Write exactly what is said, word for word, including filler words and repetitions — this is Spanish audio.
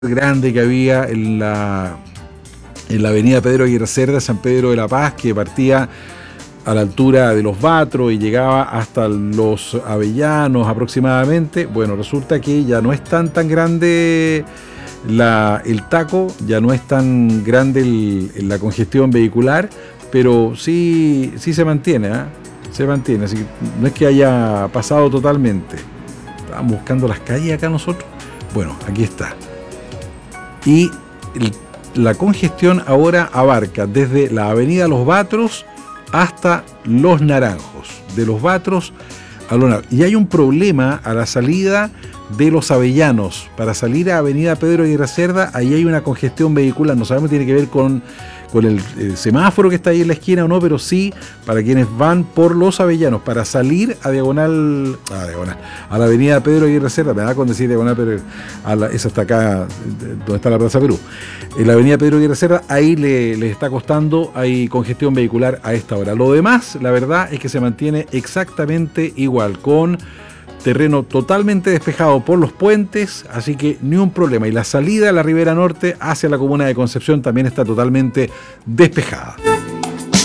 grande que había en la, en la avenida Pedro Aguirre Cerda, San Pedro de la Paz, que partía a la altura de los Batros y llegaba hasta los Avellanos aproximadamente. Bueno, resulta que ya no es tan tan grande la, el taco, ya no es tan grande el, la congestión vehicular, pero sí, sí se mantiene, ¿eh? Se mantiene, así que no es que haya pasado totalmente. Estábamos buscando las calles acá nosotros. Bueno, aquí está. Y el, la congestión ahora abarca desde la avenida Los Batros hasta Los Naranjos, de Los Batros a Los Naranjos. Y hay un problema a la salida de Los Avellanos. Para salir a avenida Pedro Aguirre Cerda, ahí hay una congestión vehicular. No sabemos si tiene que ver con, con el, el semáforo que está ahí en la esquina o no, pero sí para quienes van por Los Avellanos, para salir a diagonal, a diagonal, a la avenida Pedro Aguirre Cerda, me da con decir diagonal, pero a la, esa está acá, donde está la Plaza Perú. En la avenida Pedro Aguirre Cerda, ahí le, le está costando, hay congestión vehicular a esta hora. Lo demás, la verdad, es que se mantiene exactamente igual, con terreno totalmente despejado por los puentes, así que ni un problema. Y la salida a la Ribera Norte hacia la comuna de Concepción también está totalmente despejada.